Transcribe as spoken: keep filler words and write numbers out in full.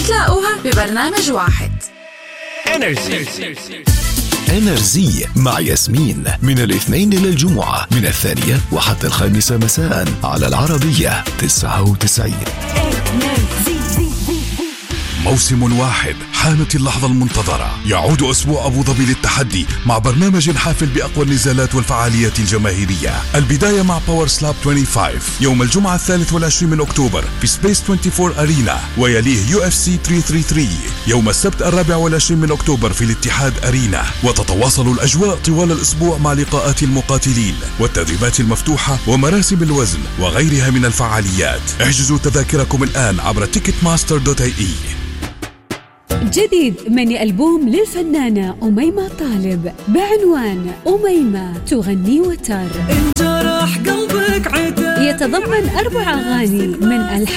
بتلاقوها ببرنامج واحد. انرجي انرجي مع ياسمين من الاثنين إلى الجمعة من الثانية وحتى الخامسة مساء على العربية تسعة وتسعين. موسم واحد، حانت اللحظة المنتظرة. يعود أسبوع أبو ظبي للتحدي مع برنامج حافل بأقوى النزالات والفعاليات الجماهيرية. البداية مع باور سلاب خمسة وعشرين يوم الجمعة الثالث والعشرين من أكتوبر في سبيس أربعة وعشرين أرينا، ويليه يو اف سي ثلاثمية وثلاثة وثلاثين يوم السبت الرابع والعشرين من أكتوبر في الاتحاد أرينا. وتتواصل الأجواء طوال الأسبوع مع لقاءات المقاتلين والتدريبات المفتوحة ومراسم الوزن وغيرها من الفعاليات. احجزوا تذاكركم الآن عبر تيكت ماستر دوت اي اي. جديد ميني ألبوم للفنانة أميمة طالب بعنوان أميمة تغني وتر، انجرح قلبك عتاب، يتضمن أربع أغاني من